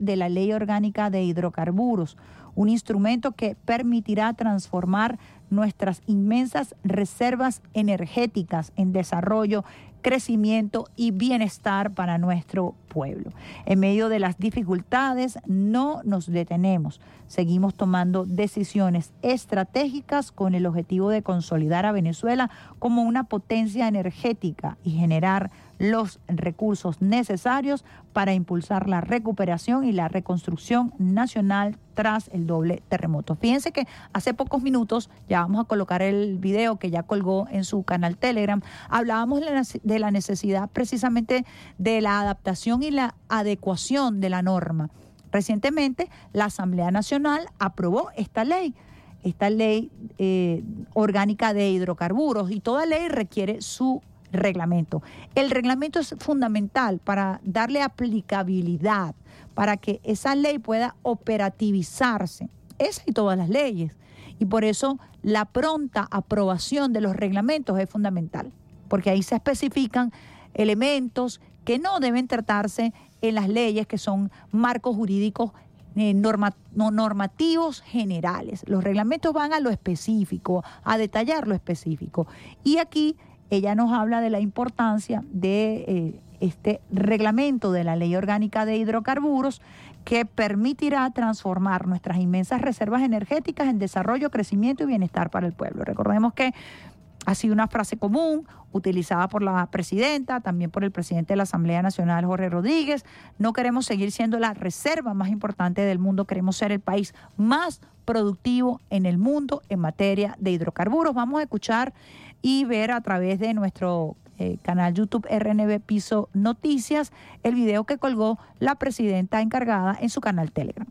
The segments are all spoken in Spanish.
de la Ley Orgánica de Hidrocarburos, un instrumento que permitirá transformar nuestras inmensas reservas energéticas en desarrollo, crecimiento y bienestar para nuestro pueblo. En medio de las dificultades no nos detenemos, seguimos tomando decisiones estratégicas con el objetivo de consolidar a Venezuela como una potencia energética y generar los recursos necesarios para impulsar la recuperación y la reconstrucción nacional tras el doble terremoto. Fíjense que hace pocos minutos, ya vamos a colocar el video que ya colgó en su canal Telegram, hablábamos de la necesidad precisamente de la adaptación y la adecuación de la norma. Recientemente, la Asamblea Nacional aprobó esta ley orgánica de hidrocarburos, y toda ley requiere su reglamento. El reglamento es fundamental para darle aplicabilidad, para que esa ley pueda operativizarse, esa y todas las leyes. Y por eso la pronta aprobación de los reglamentos es fundamental, porque ahí se especifican elementos que no deben tratarse en las leyes, que son marcos jurídicos normativos generales. Los reglamentos van a lo específico, a detallar lo específico. Y aquí ella nos habla de la importancia de este reglamento de la Ley Orgánica de Hidrocarburos, que permitirá transformar nuestras inmensas reservas energéticas en desarrollo, crecimiento y bienestar para el pueblo. Recordemos que ha sido una frase común utilizada por la presidenta, también por el presidente de la Asamblea Nacional, Jorge Rodríguez. No queremos seguir siendo la reserva más importante del mundo, queremos ser el país más productivo en el mundo en materia de hidrocarburos. Vamos a escuchar y ver a través de nuestro canal YouTube RNB Piso Noticias el video que colgó la presidenta encargada en su canal Telegram.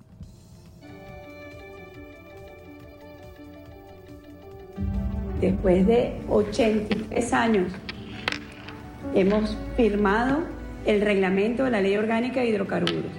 Después de 83 años hemos firmado el reglamento de la Ley Orgánica de Hidrocarburos.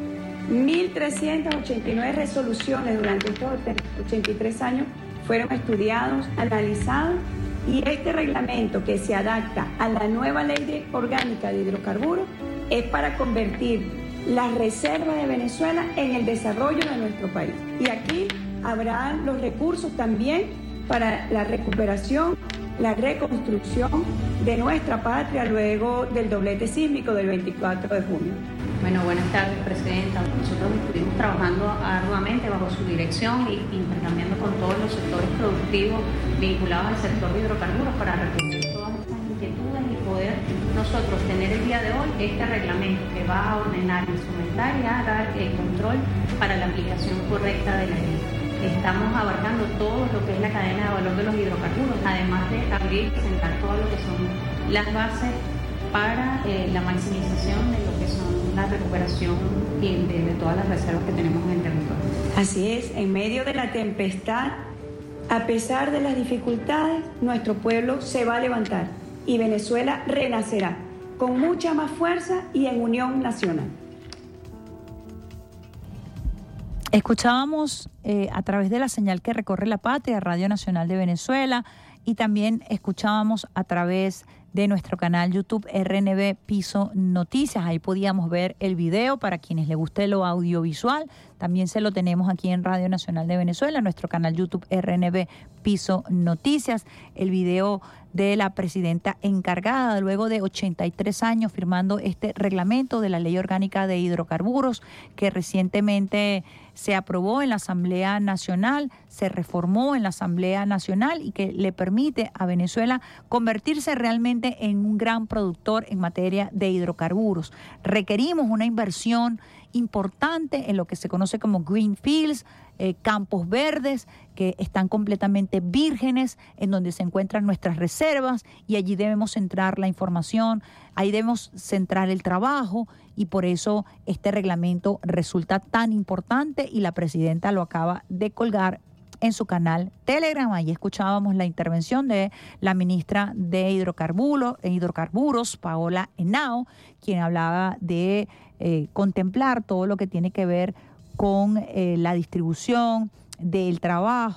1.389 resoluciones durante estos 83 años fueron estudiados, analizados, y este reglamento, que se adapta a la nueva Ley Orgánica de Hidrocarburos, es para convertir las reservas de Venezuela en el desarrollo de nuestro país. Y aquí habrá los recursos también para la recuperación, la reconstrucción de nuestra patria luego del doblete sísmico del 24 de junio. Bueno, buenas tardes, Presidenta. Nosotros estuvimos trabajando arduamente bajo su dirección y intercambiando con todos los sectores productivos vinculados al sector de hidrocarburos para resolver todas estas inquietudes y poder nosotros tener el día de hoy este reglamento que va a ordenar, instrumentar y a dar el control para la aplicación correcta de la ley. Estamos abarcando todo lo que es la cadena de valor de los hidrocarburos, además de abrir y sentar todo lo que son las bases para la maximización de lo que son la recuperación y de todas las reservas que tenemos en el territorio. Así es, en medio de la tempestad, a pesar de las dificultades, nuestro pueblo se va a levantar y Venezuela renacerá con mucha más fuerza y en unión nacional. Escuchábamos a través de la señal que recorre la patria, Radio Nacional de Venezuela, y también escuchábamos a través de nuestro canal YouTube RNB Piso Noticias. Ahí podíamos ver el video para quienes les guste lo audiovisual. También se lo tenemos aquí en Radio Nacional de Venezuela, nuestro canal YouTube RNB Piso Noticias. El video de la presidenta encargada, luego de 83 años firmando este reglamento de la Ley Orgánica de Hidrocarburos, que recientemente se aprobó en la Asamblea Nacional, se reformó en la Asamblea Nacional y que le permite a Venezuela convertirse realmente en un gran productor en materia de hidrocarburos. Requerimos una inversión importante en lo que se conoce como greenfields, campos verdes que están completamente vírgenes, en donde se encuentran nuestras reservas, y allí debemos centrar la información, ahí debemos centrar el trabajo, y por eso este reglamento resulta tan importante y la presidenta lo acaba de colgar en su canal Telegram. Ahí escuchábamos la intervención de la ministra de Hidrocarburos, Paola Henao, quien hablaba de contemplar todo lo que tiene que ver con la distribución del trabajo,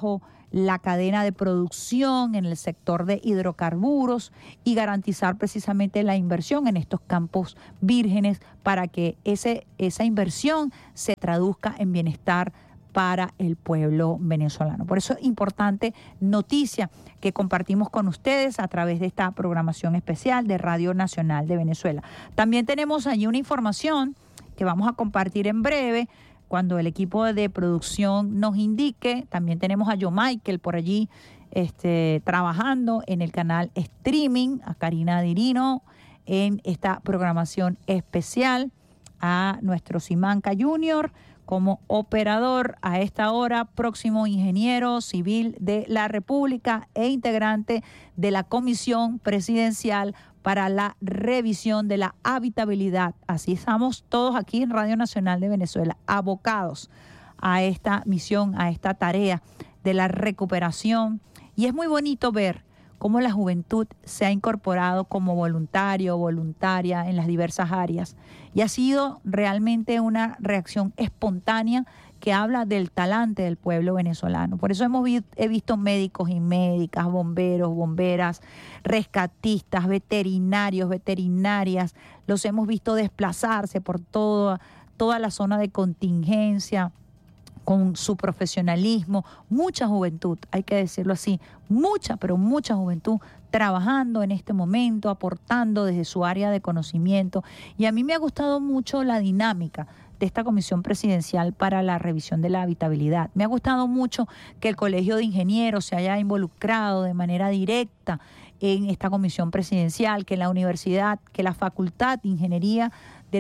la cadena de producción en el sector de hidrocarburos y garantizar precisamente la inversión en estos campos vírgenes para que esa inversión se traduzca en bienestar para el pueblo venezolano. Por eso es importante noticia que compartimos con ustedes a través de esta programación especial de Radio Nacional de Venezuela. También tenemos allí una información que vamos a compartir en breve cuando el equipo de producción nos indique. También tenemos a Joe Michael por allí trabajando en el canal streaming, a Karina Dirino en esta programación especial, a nuestro Simanca Junior como operador a esta hora, próximo ingeniero civil de la República e integrante de la Comisión Presidencial para la Revisión de la Habitabilidad. Así estamos todos aquí en Radio Nacional de Venezuela, abocados a esta misión, a esta tarea de la recuperación. Y es muy bonito ver cómo la juventud se ha incorporado como voluntario o voluntaria en las diversas áreas. Y ha sido realmente una reacción espontánea que habla del talante del pueblo venezolano. Por eso he visto médicos y médicas, bomberos, bomberas, rescatistas, veterinarios, veterinarias. Los hemos visto desplazarse por toda la zona de contingencia, con su profesionalismo, mucha juventud, hay que decirlo así, mucha juventud trabajando en este momento, aportando desde su área de conocimiento. Y a mí me ha gustado mucho la dinámica de esta Comisión Presidencial para la Revisión de la Habitabilidad. Me ha gustado mucho que el Colegio de Ingenieros se haya involucrado de manera directa en esta Comisión Presidencial, que la universidad, que la Facultad de Ingeniería de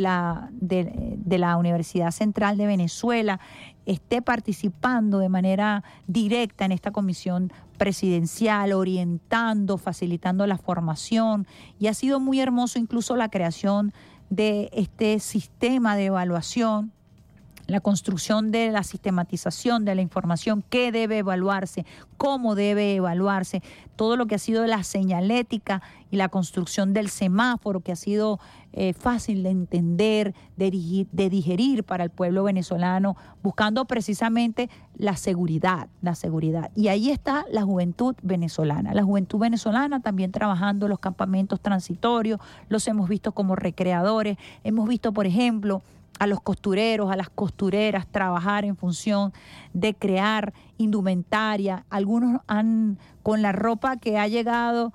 la Universidad Central de Venezuela esté participando de manera directa en esta comisión presidencial, orientando, facilitando la formación. Y ha sido muy hermoso incluso la creación de este sistema de evaluación, la construcción de la sistematización de la información, qué debe evaluarse, cómo debe evaluarse, todo lo que ha sido la señalética y la construcción del semáforo, que ha sido fácil de entender, de digerir para el pueblo venezolano, buscando precisamente la seguridad. Y ahí está la juventud venezolana. La juventud venezolana también trabajando en los campamentos transitorios, los hemos visto como recreadores, hemos visto, por ejemplo, a los costureros, a las costureras trabajar en función de crear indumentaria. Algunos han, con la ropa que ha llegado,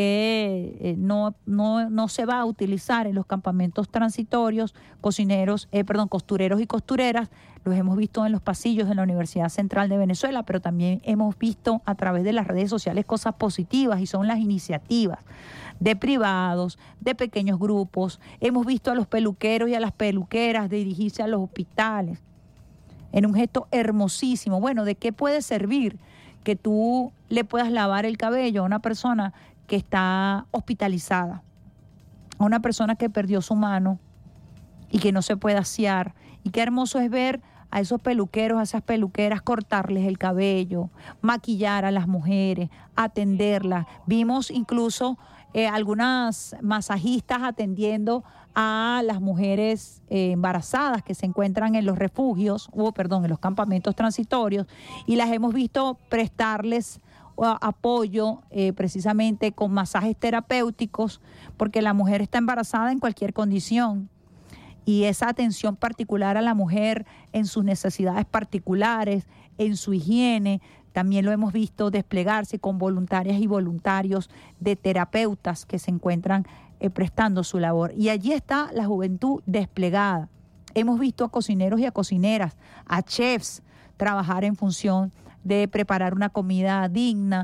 que no se va a utilizar en los campamentos transitorios, costureros y costureras, los hemos visto en los pasillos de la Universidad Central de Venezuela, pero también hemos visto a través de las redes sociales cosas positivas, y son las iniciativas de privados, de pequeños grupos. Hemos visto a los peluqueros y a las peluqueras dirigirse a los hospitales en un gesto hermosísimo. Bueno, ¿de qué puede servir que tú le puedas lavar el cabello a una persona que está hospitalizada, a una persona que perdió su mano y que no se puede asear? Y qué hermoso es ver a esos peluqueros, a esas peluqueras, cortarles el cabello, maquillar a las mujeres, atenderlas. Vimos incluso algunas masajistas atendiendo a las mujeres embarazadas que se encuentran en los refugios, en los campamentos transitorios, y las hemos visto prestarles apoyo precisamente con masajes terapéuticos, porque la mujer está embarazada en cualquier condición. Y esa atención particular a la mujer en sus necesidades particulares, en su higiene, también lo hemos visto desplegarse con voluntarias y voluntarios de terapeutas que se encuentran prestando su labor. Y allí está la juventud desplegada. Hemos visto a cocineros y a cocineras, a chefs, trabajar en función de preparar una comida digna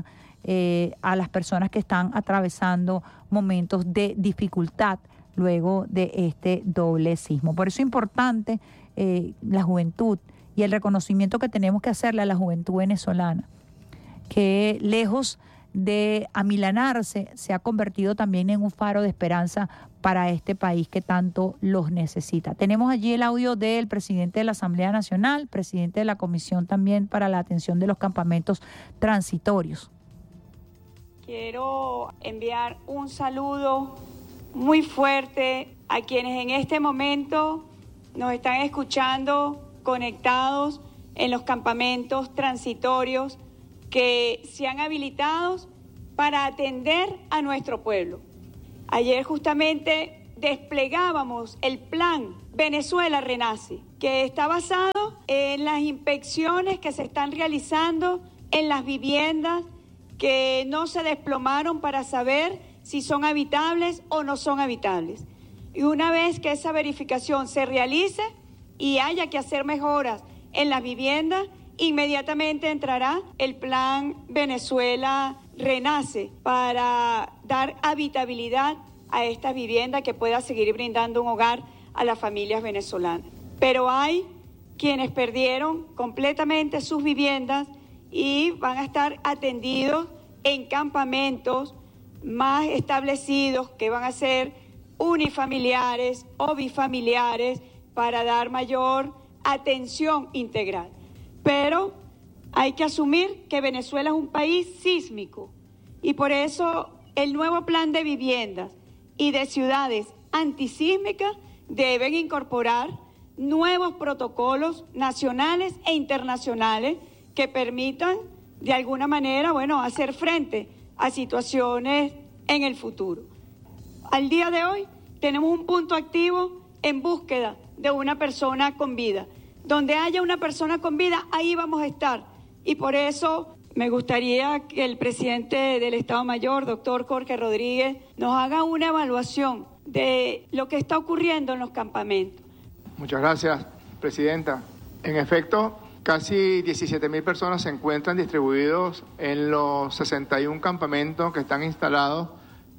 a las personas que están atravesando momentos de dificultad luego de este doble sismo. Por eso es importante la juventud y el reconocimiento que tenemos que hacerle a la juventud venezolana, que lejos de amilanarse, se ha convertido también en un faro de esperanza para este país que tanto los necesita. Tenemos allí el audio del presidente de la Asamblea Nacional, presidente de la Comisión también para la atención de los campamentos transitorios. Quiero enviar un saludo muy fuerte a quienes en este momento nos están escuchando conectados en los campamentos transitorios que se han habilitado para atender a nuestro pueblo. Ayer justamente desplegábamos el plan Venezuela Renace, que está basado en las inspecciones que se están realizando en las viviendas que no se desplomaron para saber si son habitables o no son habitables. Y una vez que esa verificación se realice y haya que hacer mejoras en las viviendas, inmediatamente entrará el plan Venezuela Renace para dar habitabilidad a esta vivienda que pueda seguir brindando un hogar a las familias venezolanas. Pero hay quienes perdieron completamente sus viviendas y van a estar atendidos en campamentos más establecidos que van a ser unifamiliares o bifamiliares para dar mayor atención integral. Pero hay que asumir que Venezuela es un país sísmico y por eso el nuevo plan de viviendas y de ciudades antisísmicas deben incorporar nuevos protocolos nacionales e internacionales que permitan de alguna manera, hacer frente a situaciones en el futuro. Al día de hoy tenemos un punto activo en búsqueda de una persona con vida. Donde haya una persona con vida, ahí vamos a estar. Y por eso me gustaría que el presidente del Estado Mayor, doctor Jorge Rodríguez, nos haga una evaluación de lo que está ocurriendo en los campamentos. Muchas gracias, presidenta. En efecto, casi 17.000 personas se encuentran distribuidos en los 61 campamentos que están instalados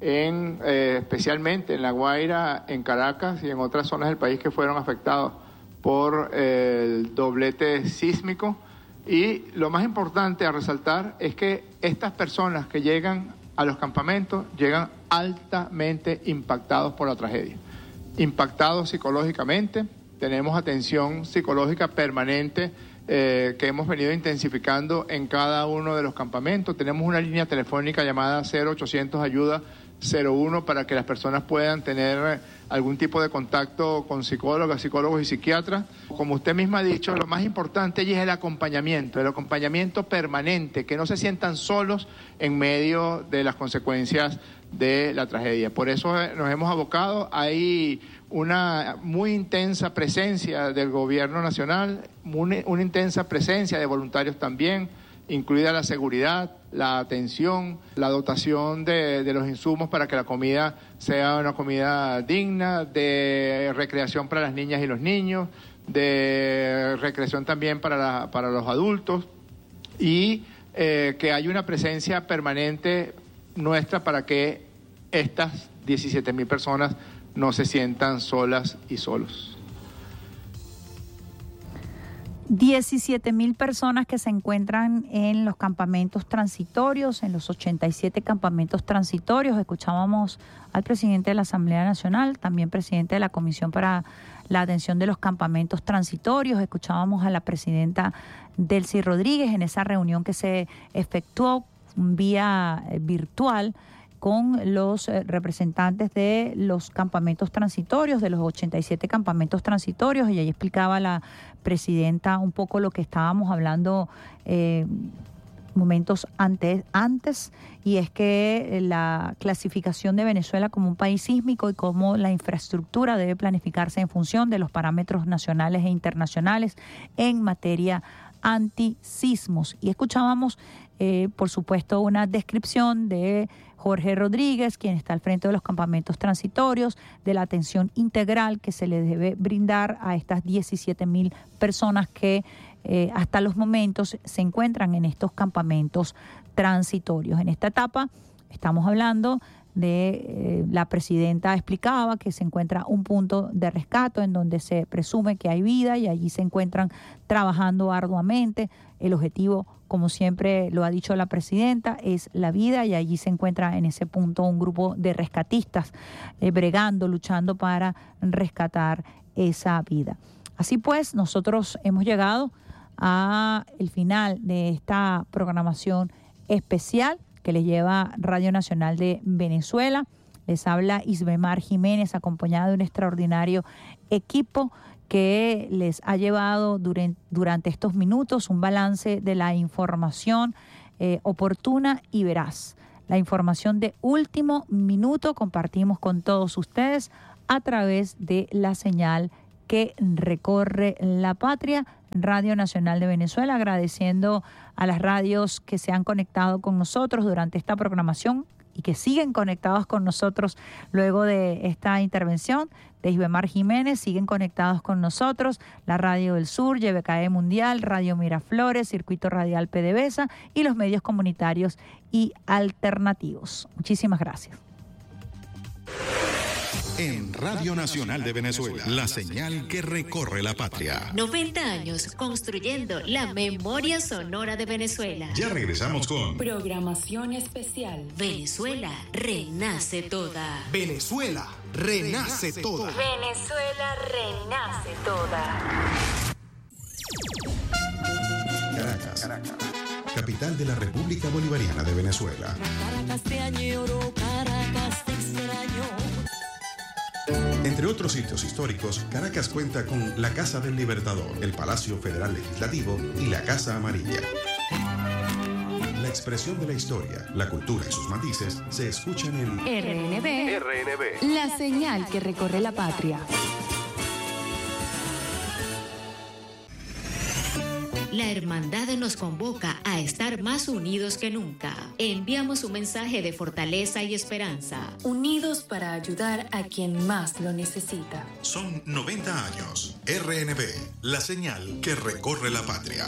especialmente en La Guaira, en Caracas y en otras zonas del país que fueron afectados por el doblete sísmico. Y lo más importante a resaltar es que estas personas que llegan a los campamentos llegan altamente impactados por la tragedia, impactados psicológicamente. Tenemos atención psicológica permanente que hemos venido intensificando en cada uno de los campamentos. Tenemos una línea telefónica llamada 0800 Ayuda 01 para que las personas puedan tener algún tipo de contacto con psicólogos y psiquiatras. Como usted misma ha dicho, lo más importante allí es el acompañamiento permanente, que no se sientan solos en medio de las consecuencias de la tragedia. Por eso nos hemos abocado. Hay una muy intensa presencia del gobierno nacional, una intensa presencia de voluntarios también, incluida la seguridad, la atención, la dotación de los insumos para que la comida sea una comida digna, de recreación para las niñas y los niños, de recreación también para los adultos, y que hay una presencia permanente nuestra para que estas 17.000 personas no se sientan solas y solos. 17.000 personas que se encuentran en los campamentos transitorios, en los 87 campamentos transitorios. Escuchábamos al presidente de la Asamblea Nacional, también presidente de la Comisión para la Atención de los Campamentos Transitorios. Escuchábamos a la presidenta Delcy Rodríguez en esa reunión que se efectuó vía virtual con los representantes de los campamentos transitorios, de los 87 campamentos transitorios, y ahí explicaba la presidenta un poco lo que estábamos hablando momentos antes, y es que la clasificación de Venezuela como un país sísmico y cómo la infraestructura debe planificarse en función de los parámetros nacionales e internacionales en materia antisismos. Y escuchábamos, por supuesto, una descripción de Jorge Rodríguez, quien está al frente de los campamentos transitorios, de la atención integral que se le debe brindar a estas 17.000 personas que hasta los momentos se encuentran en estos campamentos transitorios. En esta etapa estamos hablando de, la presidenta explicaba que se encuentra un punto de rescate en donde se presume que hay vida y allí se encuentran trabajando arduamente. El objetivo, como siempre lo ha dicho la presidenta, es la vida, y allí se encuentra en ese punto un grupo de rescatistas bregando, luchando para rescatar esa vida. Así pues, nosotros hemos llegado a el final de esta programación especial que les lleva Radio Nacional de Venezuela. Les habla Isbemar Jiménez, acompañada de un extraordinario equipo que les ha llevado durante estos minutos un balance de la información oportuna y veraz. La información de último minuto compartimos con todos ustedes a través de la señal que recorre la patria, Radio Nacional de Venezuela, agradeciendo a las radios que se han conectado con nosotros durante esta programación y que siguen conectados con nosotros luego de esta intervención de Isbemar Jiménez. Siguen conectados con nosotros la Radio del Sur, YBKE Mundial, Radio Miraflores, Circuito Radial PDVSA y los medios comunitarios y alternativos. Muchísimas gracias. En Radio Nacional de Venezuela, la señal que recorre la patria. 90 años construyendo la memoria sonora de Venezuela. Ya regresamos con programación especial. Venezuela renace toda. Venezuela renace toda. Venezuela renace toda. Caracas, capital de la República Bolivariana de Venezuela. Caracas te añoro, Caracas te extraño. Entre otros sitios históricos, Caracas cuenta con la Casa del Libertador, el Palacio Federal Legislativo y la Casa Amarilla. La expresión de la historia, la cultura y sus matices se escuchan en RNB, la señal que recorre la patria. La hermandad nos convoca a estar más unidos que nunca. Enviamos un mensaje de fortaleza y esperanza. Unidos para ayudar a quien más lo necesita. Son 90 años. RNB, la señal que recorre la patria.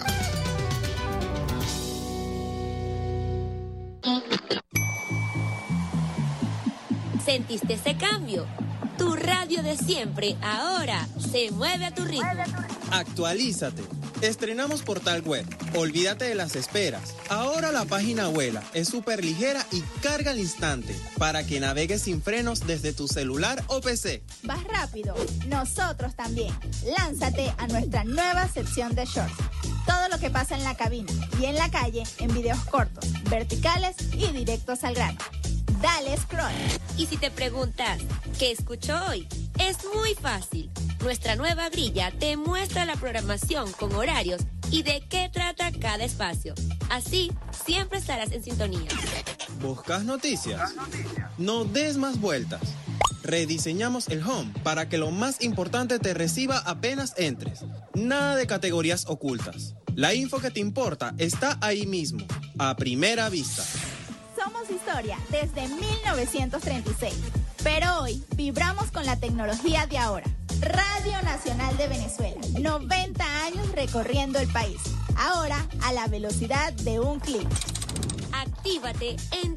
¿Sentiste ese cambio? Tu radio de siempre ahora se mueve a tu ritmo. Actualízate. Estrenamos portal web. Olvídate de las esperas. Ahora la página vuela, es súper ligera y carga al instante para que navegues sin frenos desde tu celular o PC. ¿Vas rápido? Nosotros también. Lánzate a nuestra nueva sección de shorts. Todo lo que pasa en la cabina y en la calle en videos cortos, verticales y directos al grano. Dale scroll. Y si te preguntas, ¿qué escucho hoy? Es muy fácil. Nuestra nueva grilla te muestra la programación con horarios y de qué trata cada espacio. Así, siempre estarás en sintonía. ¿Buscas noticias? No des más vueltas. Rediseñamos el home para que lo más importante te reciba apenas entres. Nada de categorías ocultas. La info que te importa está ahí mismo, a primera vista. Somos historia desde 1936, pero hoy vibramos con la tecnología de ahora. Radio Nacional de Venezuela, 90 años recorriendo el país, ahora a la velocidad de un clic. Actívate en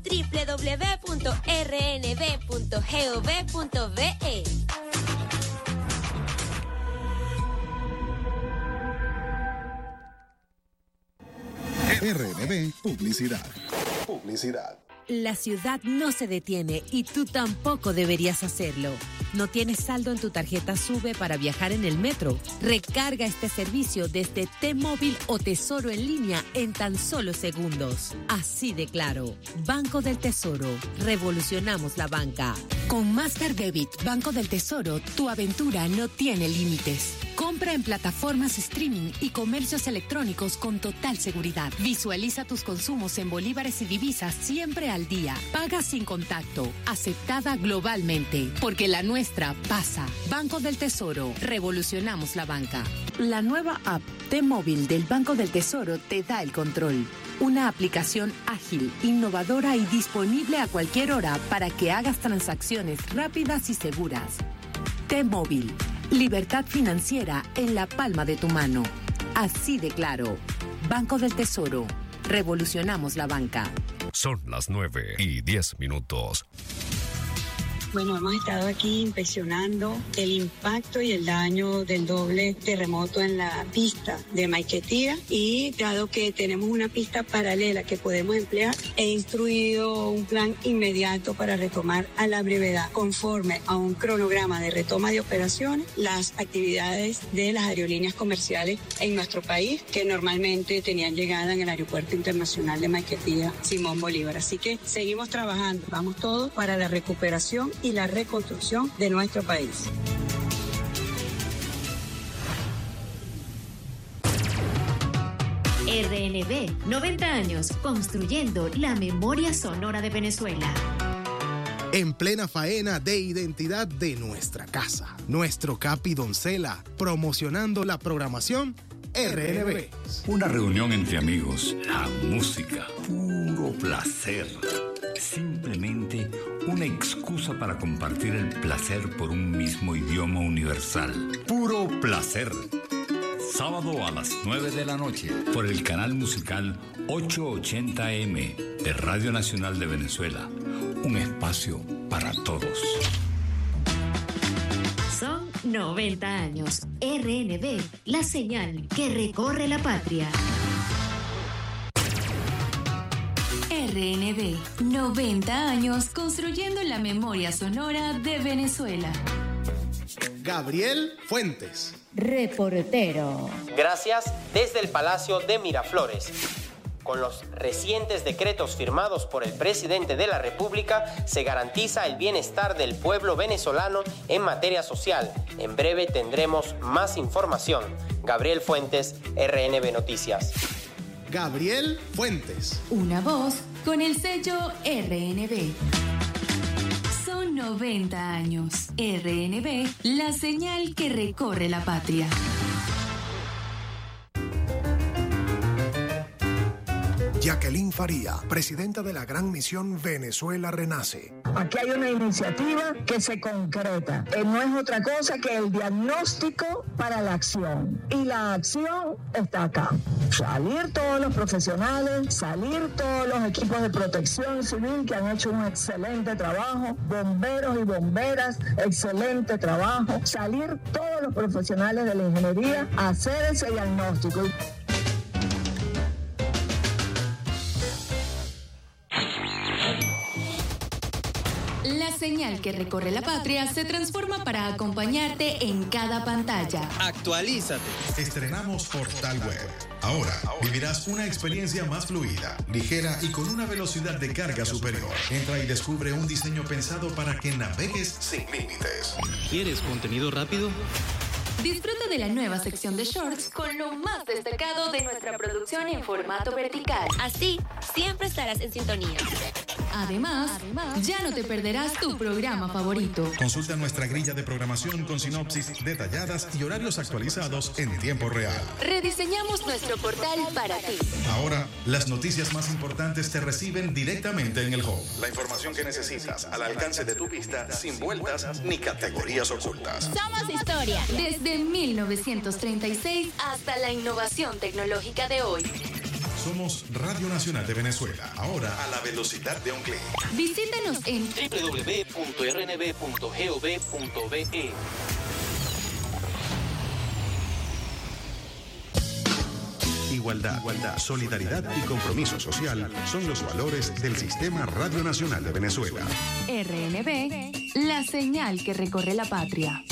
www.rnb.gov.be. RNB Publicidad. La ciudad no se detiene y tú tampoco deberías hacerlo. ¿No tienes saldo en tu tarjeta SUBE para viajar en el metro? Recarga este servicio desde T-Móvil o Tesoro en línea en tan solo segundos. Así de claro. Banco del Tesoro. Revolucionamos la banca. Con Master Debit Banco del Tesoro, tu aventura no tiene límites. Compra en plataformas streaming y comercios electrónicos con total seguridad. Visualiza tus consumos en bolívares y divisas siempre al día. Paga sin contacto. Aceptada globalmente. Porque la nuestra pasa. Banco del Tesoro. Revolucionamos la banca. La nueva app T-Móvil del Banco del Tesoro te da el control. Una aplicación ágil, innovadora y disponible a cualquier hora para que hagas transacciones rápidas y seguras. T-Móvil. Libertad financiera en la palma de tu mano. Así de claro. Banco del Tesoro. Revolucionamos la banca. Son las 9:10. Bueno, hemos estado aquí inspeccionando el impacto y el daño del doble terremoto en la pista de Maiquetía, y dado que tenemos una pista paralela que podemos emplear, he instruido un plan inmediato para retomar a la brevedad, conforme a un cronograma de retoma de operaciones, las actividades de las aerolíneas comerciales en nuestro país, que normalmente tenían llegada en el Aeropuerto Internacional de Maiquetía Simón Bolívar. Así que seguimos trabajando, vamos todos para la recuperación y la reconstrucción de nuestro país. RNB, 90 años construyendo la memoria sonora de Venezuela. En plena faena de identidad de nuestra casa, nuestro Capi Doncella, promocionando la programación RNB. Una reunión entre amigos, la música, puro placer. Simplemente una excusa para compartir el placer por un mismo idioma universal. Puro placer. Sábado a las 9 de la noche por el canal musical 880M de Radio Nacional de Venezuela. Un espacio para todos. Son 90 años. RNB, la señal que recorre la patria. RNB, 90 años construyendo la memoria sonora de Venezuela. Gabriel Fuentes, reportero. Gracias desde el Palacio de Miraflores. Con los recientes decretos firmados por el presidente de la República, se garantiza el bienestar del pueblo venezolano en materia social. En breve tendremos más información. Gabriel Fuentes, RNB Noticias. Gabriel Fuentes. Una voz con el sello RNB. Son 90 años. RNB, la señal que recorre la patria. Jacqueline Faría, presidenta de la Gran Misión Venezuela Renace. Aquí hay una iniciativa que se concreta. No es otra cosa que el diagnóstico para la acción. Y la acción está acá. Salir todos los profesionales, salir todos los equipos de protección civil que han hecho un excelente trabajo, bomberos y bomberas, excelente trabajo. Salir todos los profesionales de la ingeniería a hacer ese diagnóstico. La señal que recorre la patria se transforma para acompañarte en cada pantalla. Actualízate. Estrenamos Portal Web. Ahora vivirás una experiencia más fluida, ligera y con una velocidad de carga superior. Entra y descubre un diseño pensado para que navegues sin límites. ¿Quieres contenido rápido? Disfruta de la nueva sección de shorts con lo más destacado de nuestra producción en formato vertical. Así, siempre estarás en sintonía. Además, ya no te perderás tu programa favorito. Consulta nuestra grilla de programación con sinopsis detalladas y horarios actualizados en tiempo real. Rediseñamos nuestro portal para ti. Ahora, las noticias más importantes te reciben directamente en el home. La información que necesitas al alcance de tu vista, sin vueltas ni categorías ocultas. Somos historia. Desde 1936 hasta la innovación tecnológica de hoy. Somos Radio Nacional de Venezuela, ahora a la velocidad de un clic. Visítanos en www.rnb.gov.be. Igualdad, solidaridad y compromiso social son los valores del Sistema Radio Nacional de Venezuela. RNB, la señal que recorre la patria.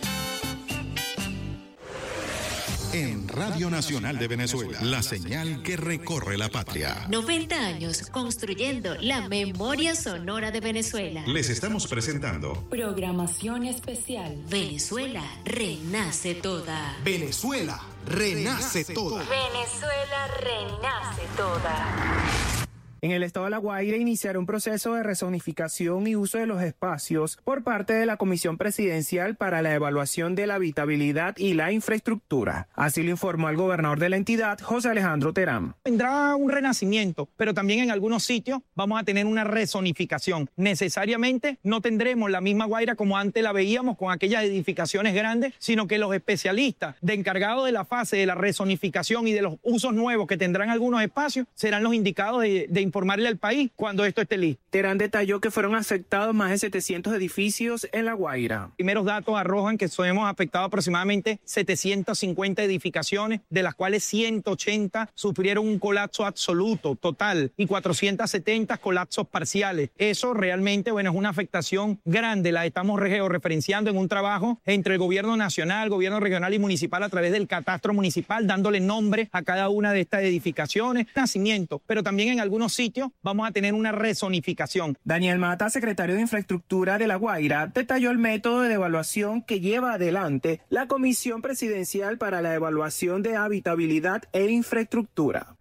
En Radio Nacional de Venezuela, la señal que recorre la patria. 90 años construyendo la memoria sonora de Venezuela. Les estamos presentando Programación especial. Venezuela renace toda. Venezuela renace toda. Venezuela renace toda. En el estado de La Guaira iniciará un proceso de rezonificación y uso de los espacios por parte de la Comisión Presidencial para la Evaluación de la Habitabilidad y la Infraestructura. Así lo informó el gobernador de la entidad, José Alejandro Terán. Vendrá un renacimiento, pero también en algunos sitios vamos a tener una rezonificación. Necesariamente no tendremos la misma Guaira como antes la veíamos con aquellas edificaciones grandes, sino que los especialistas encargados de la fase de la rezonificación y de los usos nuevos que tendrán algunos espacios serán los indicados de informarle al país cuando esto esté listo. Terán detalló que fueron afectados más de 700 edificios en La Guaira. Primeros datos arrojan que hemos afectado aproximadamente 750 edificaciones, de las cuales 180 sufrieron un colapso absoluto, total, y 470 colapsos parciales. Eso realmente, es una afectación grande. La estamos referenciando en un trabajo entre el gobierno nacional, gobierno regional y municipal a través del catastro municipal, dándole nombre a cada una de estas edificaciones. Nacimiento, pero también en algunos sitios vamos a tener una rezonificación. Daniel Mata, secretario de Infraestructura de La Guaira, detalló el método de evaluación que lleva adelante la Comisión Presidencial para la Evaluación de Habitabilidad e Infraestructura.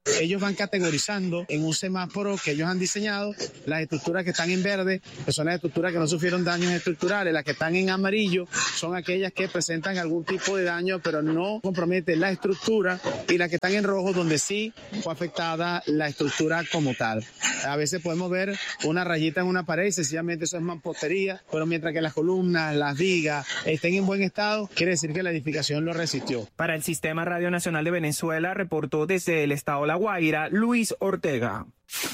ellos van categorizando en un semáforo que ellos han diseñado las estructuras que están en verde, que son las estructuras que no sufrieron daños estructurales, las que están en amarillo son aquellas que presentan algún tipo de daño pero no comprometen la estructura, y las que están en rojo donde sí fue afectada la estructura como tal. A veces podemos ver una rayita en una pared y sencillamente eso es mampostería, pero mientras que las columnas, las vigas estén en buen estado, quiere decir que la edificación lo resistió. Para el Sistema Radio Nacional de Venezuela, reportó desde el estado La Guaira, Luis Ortega.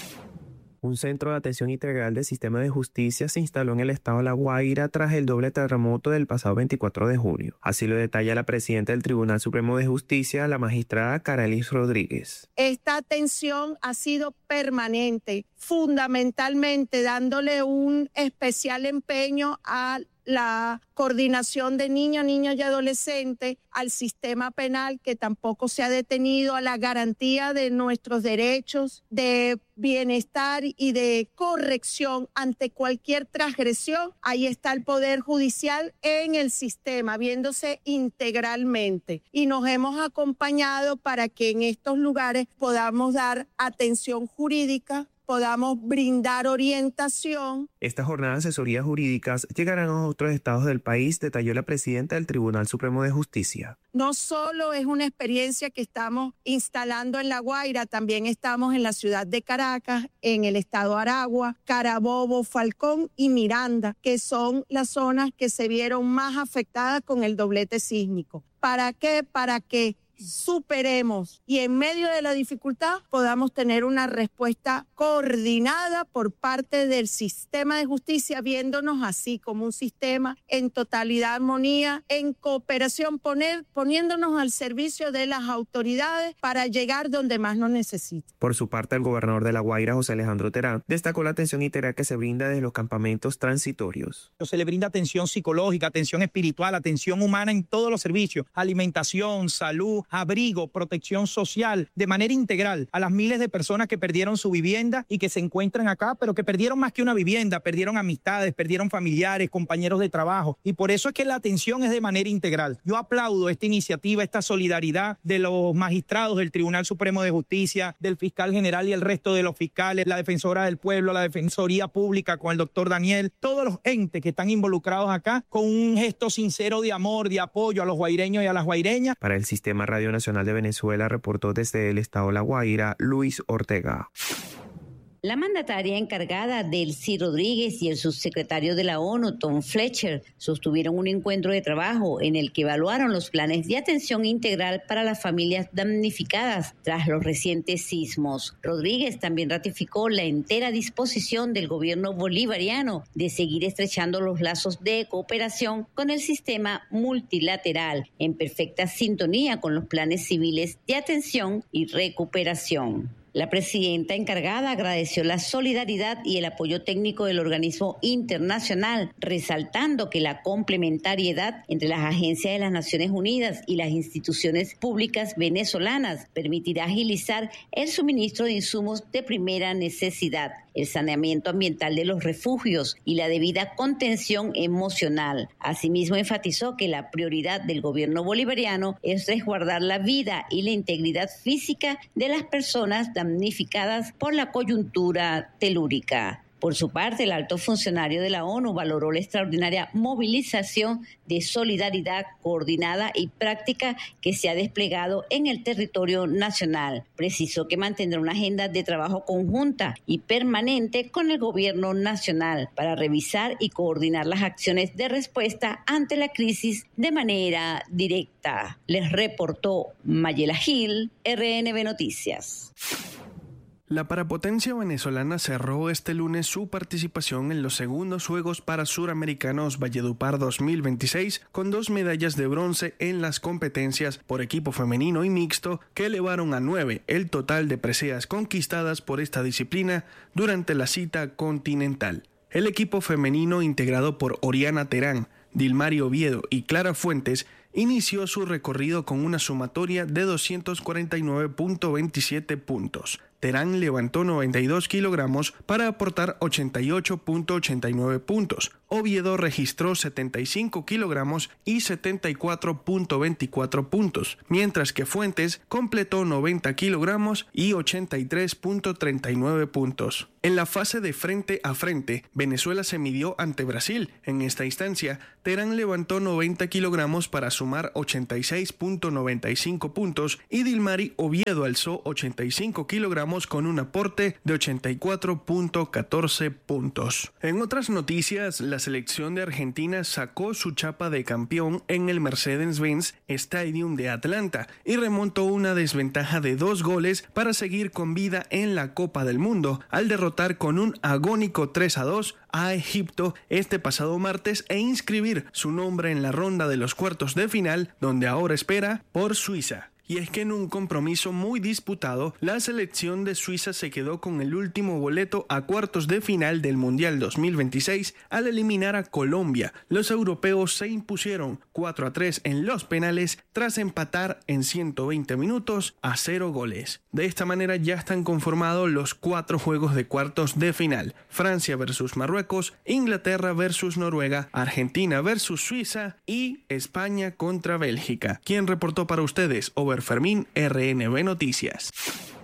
Un centro de atención integral del sistema de justicia se instaló en el estado de La Guaira tras el doble terremoto del pasado 24 de junio. Así lo detalla la presidenta del Tribunal Supremo de Justicia, la magistrada Carelis Rodríguez. Esta atención ha sido permanente, fundamentalmente dándole un especial empeño a la coordinación de niños y adolescentes, al sistema penal que tampoco se ha detenido, a la garantía de nuestros derechos de bienestar y de corrección ante cualquier transgresión. Ahí está el Poder Judicial en el sistema, viéndose integralmente. Y nos hemos acompañado para que en estos lugares podamos dar atención jurídica, podamos brindar orientación. Estas jornadas de asesorías jurídicas llegarán a otros estados del país, detalló la presidenta del Tribunal Supremo de Justicia. No solo es una experiencia que estamos instalando en La Guaira, también estamos en la ciudad de Caracas, en el estado Aragua, Carabobo, Falcón y Miranda, que son las zonas que se vieron más afectadas con el doblete sísmico. ¿Para qué? Para que superemos y en medio de la dificultad podamos tener una respuesta coordinada por parte del sistema de justicia, viéndonos así como un sistema en totalidad armonía, en cooperación, poniéndonos al servicio de las autoridades para llegar donde más nos necesitan. Por su parte, el gobernador de La Guaira, José Alejandro Terán, destacó la atención integral que se brinda desde los campamentos transitorios. Se le brinda atención psicológica, atención espiritual, atención humana en todos los servicios, alimentación, salud, abrigo, protección social, de manera integral a las miles de personas que perdieron su vivienda y que se encuentran acá, pero que perdieron más que una vivienda, perdieron amistades, perdieron familiares, compañeros de trabajo, y por eso es que la atención es de manera integral. Yo aplaudo esta iniciativa, esta solidaridad de los magistrados del Tribunal Supremo de Justicia, del fiscal general y el resto de los fiscales, la defensora del pueblo, la defensoría pública con el doctor Daniel, todos los entes que están involucrados acá con un gesto sincero de amor, de apoyo a los guaireños y a las guaireñas. Para el Sistema Radio Nacional de Venezuela, reportó desde el estado La Guaira, Luis Ortega. La mandataria encargada Delcy Rodríguez y el subsecretario de la ONU, Tom Fletcher, sostuvieron un encuentro de trabajo en el que evaluaron los planes de atención integral para las familias damnificadas tras los recientes sismos. Rodríguez también ratificó la entera disposición del gobierno bolivariano de seguir estrechando los lazos de cooperación con el sistema multilateral, en perfecta sintonía con los planes civiles de atención y recuperación. La presidenta encargada agradeció la solidaridad y el apoyo técnico del organismo internacional, resaltando que la complementariedad entre las agencias de las Naciones Unidas y las instituciones públicas venezolanas permitirá agilizar el suministro de insumos de primera necesidad, el saneamiento ambiental de los refugios y la debida contención emocional. Asimismo, enfatizó que la prioridad del gobierno bolivariano es resguardar la vida y la integridad física de las personas damnificadas por la coyuntura telúrica. Por su parte, el alto funcionario de la ONU valoró la extraordinaria movilización de solidaridad coordinada y práctica que se ha desplegado en el territorio nacional. Precisó que mantendrá una agenda de trabajo conjunta y permanente con el gobierno nacional para revisar y coordinar las acciones de respuesta ante la crisis de manera directa. Les reportó Mayela Gil, RNB Noticias. La parapotencia venezolana cerró este lunes su participación en los segundos Juegos para Suramericanos Valledupar 2026 con 2 medallas de bronce en las competencias por equipo femenino y mixto que elevaron a 9 el total de preseas conquistadas por esta disciplina durante la cita continental. El equipo femenino integrado por Oriana Terán, Dilmari Oviedo y Clara Fuentes inició su recorrido con una sumatoria de 249.27 puntos. Terán levantó 92 kilogramos para aportar 88.89 puntos. Oviedo registró 75 kilogramos y 74.24 puntos, mientras que Fuentes completó 90 kilogramos y 83.39 puntos. En la fase de frente a frente, Venezuela se midió ante Brasil. En esta instancia, Terán levantó 90 kilogramos para sumar 86.95 puntos y Dilmari Oviedo alzó 85 kilogramos con un aporte de 84.14 puntos. En otras noticias, la selección de Argentina sacó su chapa de campeón en el Mercedes-Benz Stadium de Atlanta y remontó una desventaja de 2 goles para seguir con vida en la Copa del Mundo al derrotar con un agónico 3-2 a Egipto este pasado martes e inscribir su nombre en la ronda de los cuartos de final, donde ahora espera por Suiza. Y es que en un compromiso muy disputado, la selección de Suiza se quedó con el último boleto a cuartos de final del Mundial 2026 al eliminar a Colombia. Los europeos se impusieron 4-3 en los penales tras empatar en 120 minutos a 0 goles. De esta manera ya están conformados los 4 juegos de cuartos de final: Francia versus Marruecos, Inglaterra versus Noruega, Argentina versus Suiza y España contra Bélgica. ¿Quién reportó para ustedes? Fermín, RNB Noticias.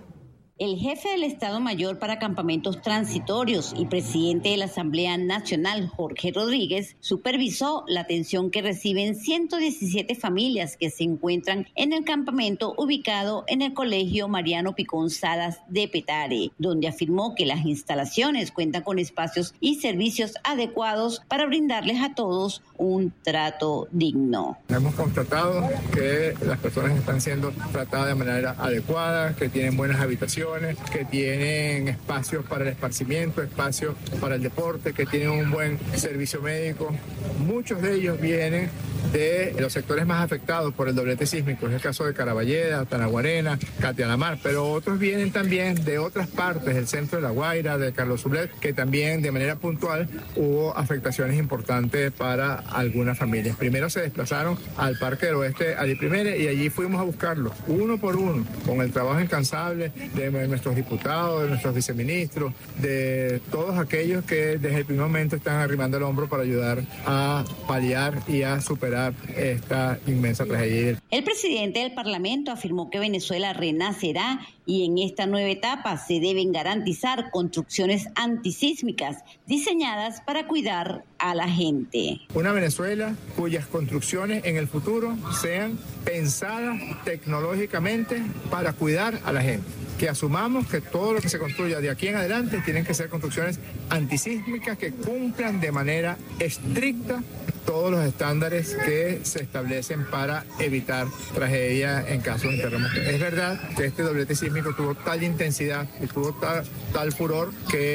El jefe del Estado Mayor para Campamentos Transitorios y presidente de la Asamblea Nacional, Jorge Rodríguez, supervisó la atención que reciben 117 familias que se encuentran en el campamento ubicado en el Colegio Mariano Picón Salas de Petare, donde afirmó que las instalaciones cuentan con espacios y servicios adecuados para brindarles a todos un trato digno. Hemos constatado que las personas están siendo tratadas de manera adecuada, que tienen buenas habitaciones, que tienen espacios para el esparcimiento, espacios para el deporte, que tienen un buen servicio médico. Muchos de ellos vienen de los sectores más afectados por el doblete sísmico, es el caso de Caraballeda, Tanaguarena, Catialamar, pero otros vienen también de otras partes del centro de La Guaira, de Carlos Sublet, que también de manera puntual hubo afectaciones importantes para algunas familias. Primero se desplazaron al Parque del Oeste, allí primero, y allí fuimos a buscarlos, uno por uno, con el trabajo incansable de nuestros diputados, de nuestros viceministros, de todos aquellos que desde el primer momento están arrimando el hombro para ayudar a paliar y a superar esta inmensa tragedia. El presidente del Parlamento afirmó que Venezuela renacerá y en esta nueva etapa se deben garantizar construcciones antisísmicas diseñadas para cuidar a la gente. Una Venezuela cuyas construcciones en el futuro sean pensadas tecnológicamente para cuidar a la gente. Que asumamos que todo lo que se construya de aquí en adelante tienen que ser construcciones antisísmicas que cumplan de manera estricta todos los estándares que se establecen para evitar tragedias en caso de terremoto. Es verdad que este doblete sísmico tuvo tal intensidad y tuvo tal furor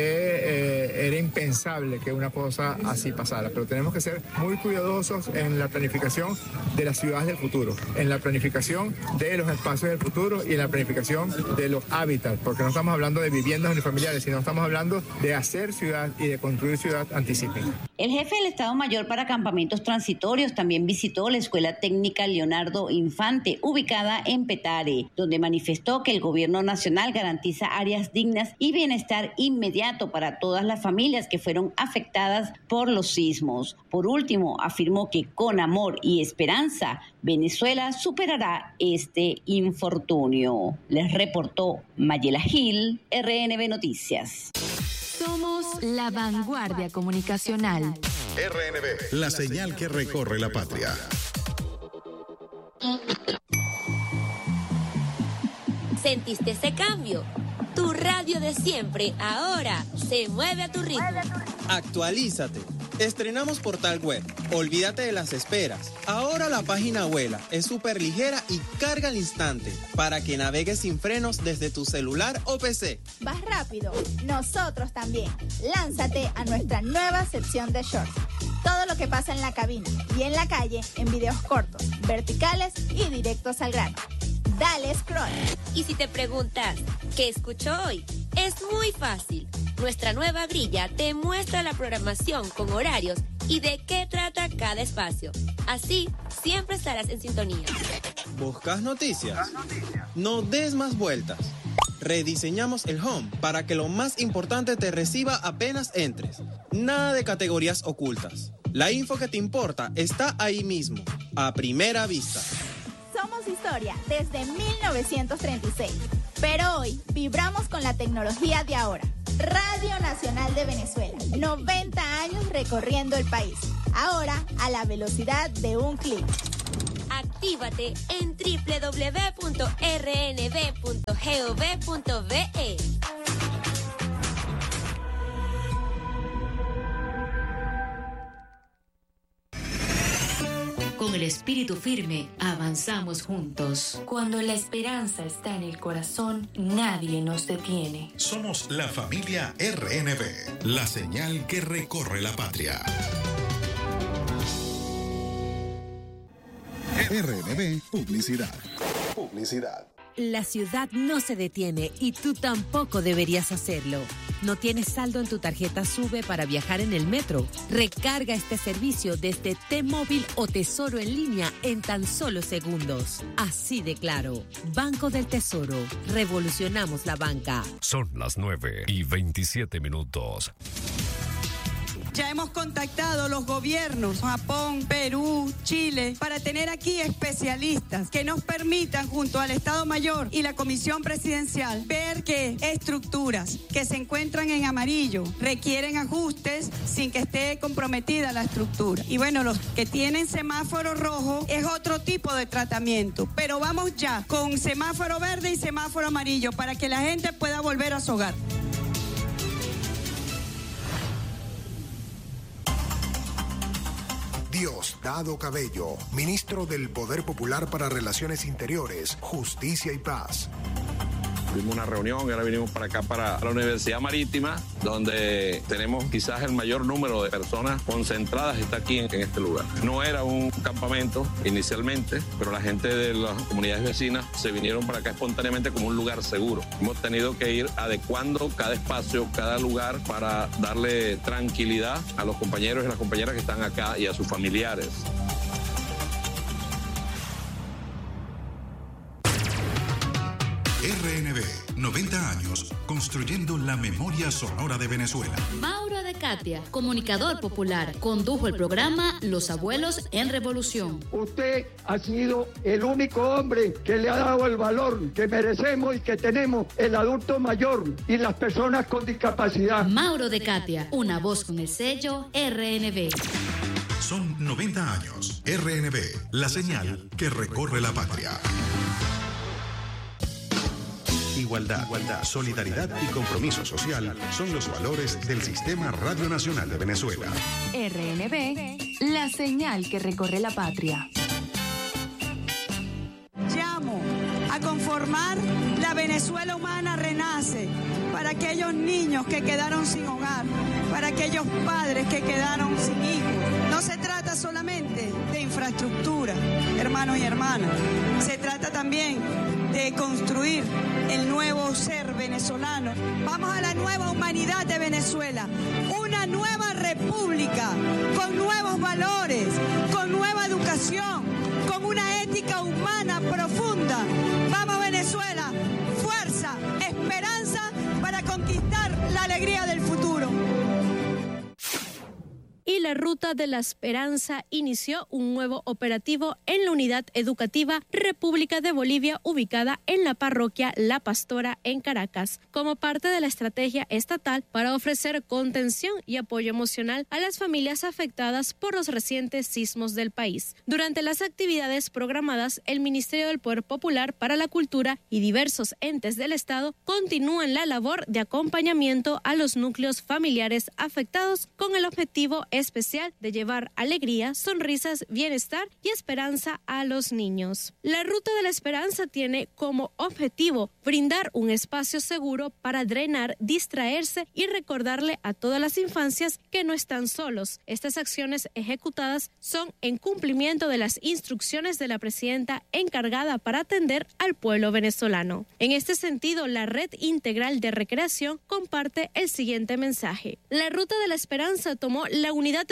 que era impensable que una cosa así pasara, pero tenemos que ser muy cuidadosos en la planificación de las ciudades del futuro, en la planificación de los espacios del futuro y en la planificación de los hábitats, porque no estamos hablando de viviendas unifamiliares, sino estamos hablando de hacer ciudad y de construir ciudad antisísmica. El jefe del Estado Mayor para Campamentos Transitorios también visitó la Escuela Técnica Leonardo Infante, ubicada en Petare, donde manifestó que el gobierno nacional garantiza áreas dignas y bienestar inmediato para todas las familias que fueron afectadas por los sismos. Por último, afirmó que con amor y esperanza, Venezuela superará este infortunio. Les reportó Mayela Gil, RNB Noticias. Somos la vanguardia comunicacional. RNB, la señal que recorre la patria. ¿Sentiste ese cambio? Tu radio de siempre ahora se mueve a tu ritmo. Actualízate. Estrenamos portal web. Olvídate de las esperas. Ahora la página vuela, es súper ligera y carga al instante para que navegues sin frenos desde tu celular o PC. ¿Vas rápido? Nosotros también. Lánzate a nuestra nueva sección de shorts. Todo lo que pasa en la cabina y en la calle en videos cortos, verticales y directos al grano. Dale scroll. Y si te preguntas, ¿qué escucho hoy? Es muy fácil. Nuestra nueva grilla te muestra la programación con horarios y de qué trata cada espacio. Así, siempre estarás en sintonía. ¿Buscas noticias? No des más vueltas. Rediseñamos el home para que lo más importante te reciba apenas entres. Nada de categorías ocultas. La info que te importa está ahí mismo, a primera vista. Somos historia desde 1936, pero hoy vibramos con la tecnología de ahora. Radio Nacional de Venezuela, 90 años recorriendo el país, ahora a la velocidad de un clic. Actívate en www.rnb.gov.be. Con el espíritu firme, avanzamos juntos. Cuando la esperanza está en el corazón, nadie nos detiene. Somos la familia RNB, la señal que recorre la patria. RNB Publicidad. La ciudad no se detiene y tú tampoco deberías hacerlo. ¿No tienes saldo en tu tarjeta SUBE para viajar en el metro? Recarga este servicio desde T-Móvil o Tesoro en línea en tan solo segundos. Así de claro. Banco del Tesoro. Revolucionamos la banca. Son las 9:27. Ya hemos contactado los gobiernos, Japón, Perú, Chile, para tener aquí especialistas que nos permitan, junto al Estado Mayor y la Comisión Presidencial, ver que estructuras que se encuentran en amarillo requieren ajustes sin que esté comprometida la estructura. Y bueno, los que tienen semáforo rojo es otro tipo de tratamiento, pero vamos ya con semáforo verde y semáforo amarillo para que la gente pueda volver a su hogar. Diosdado Cabello, ministro del Poder Popular para Relaciones Interiores, Justicia y Paz. Tuvimos una reunión y ahora vinimos para acá, para la Universidad Marítima, donde tenemos quizás el mayor número de personas concentradas, está aquí en este lugar. No era un campamento inicialmente, pero la gente de las comunidades vecinas se vinieron para acá espontáneamente como un lugar seguro. Hemos tenido que ir adecuando cada espacio, cada lugar, para darle tranquilidad a los compañeros y las compañeras que están acá y a sus familiares. RNB, 90 años, construyendo la memoria sonora de Venezuela. Mauro de Katia, comunicador popular, condujo el programa Los Abuelos en Revolución. Usted ha sido el único hombre que le ha dado el valor que merecemos y que tenemos el adulto mayor y las personas con discapacidad. Mauro de Katia, una voz con el sello RNB. Son 90 años. RNB, la señal que recorre la patria. Igualdad, solidaridad y compromiso social son los valores del Sistema Radio Nacional de Venezuela. RNB, la señal que recorre la patria. Llamo a conformar la Venezuela Humana Renace para aquellos niños que quedaron sin hogar, para aquellos padres que quedaron sin hijos. No se trata solamente de infraestructura, hermanos y hermanas. Se trata también de construir el nuevo ser venezolano. Vamos a la nueva humanidad de Venezuela, una nueva república con nuevos valores, con nueva educación, con una ética humana profunda. Vamos Venezuela, fuerza, esperanza para conquistar la alegría del futuro. Y la Ruta de la Esperanza inició un nuevo operativo en la Unidad Educativa República de Bolivia, ubicada en la parroquia La Pastora en Caracas, como parte de la estrategia estatal para ofrecer contención y apoyo emocional a las familias afectadas por los recientes sismos del país. Durante las actividades programadas, el Ministerio del Poder Popular para la Cultura y diversos entes del Estado continúan la labor de acompañamiento a los núcleos familiares afectados con el objetivo especial de llevar alegría, sonrisas, bienestar y esperanza a los niños. La Ruta de la Esperanza tiene como objetivo brindar un espacio seguro para drenar, distraerse y recordarle a todas las infancias que no están solos. Estas acciones ejecutadas son en cumplimiento de las instrucciones de la presidenta encargada para atender al pueblo venezolano. En este sentido, la Red Integral de Recreación comparte el siguiente mensaje. La Ruta de la Esperanza tomó la Unidad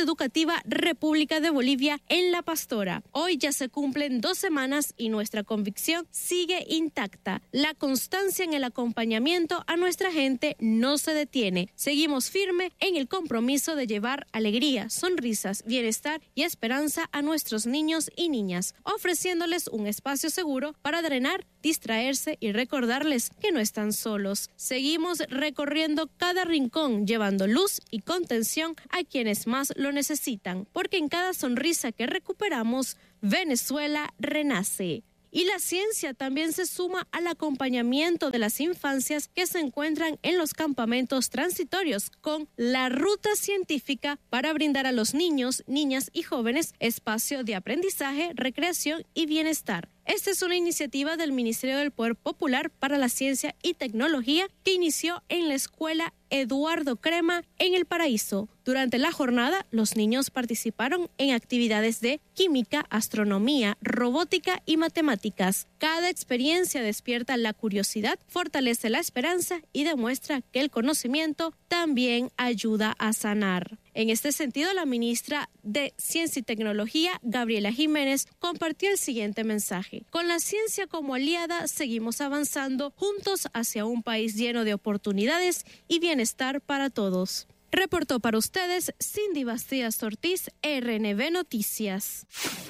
Educativa República de Bolivia en La Pastora. Hoy ya se cumplen 2 semanas y nuestra convicción sigue intacta. La constancia en el acompañamiento a nuestra gente no se detiene. Seguimos firme en el compromiso de llevar alegría, sonrisas, bienestar y esperanza a nuestros niños y niñas, ofreciéndoles un espacio seguro para drenar, distraerse y recordarles que no están solos. Seguimos recorriendo cada rincón, llevando luz y contención a quienes más lo necesitan, porque en cada sonrisa que recuperamos, Venezuela renace. Y la ciencia también se suma al acompañamiento de las infancias que se encuentran en los campamentos transitorios con la ruta científica para brindar a los niños, niñas y jóvenes espacio de aprendizaje, recreación y bienestar. Esta es una iniciativa del Ministerio del Poder Popular para la Ciencia y Tecnología que inició en la Escuela Eduardo Crema en El Paraíso. Durante la jornada, los niños participaron en actividades de química, astronomía, robótica y matemáticas. Cada experiencia despierta la curiosidad, fortalece la esperanza y demuestra que el conocimiento también ayuda a sanar. En este sentido, la ministra de Ciencia y Tecnología, Gabriela Jiménez, compartió el siguiente mensaje. Con la ciencia como aliada, seguimos avanzando juntos hacia un país lleno de oportunidades y bienestar para todos. Reportó para ustedes Cindy Bastías Ortiz, RNB Noticias.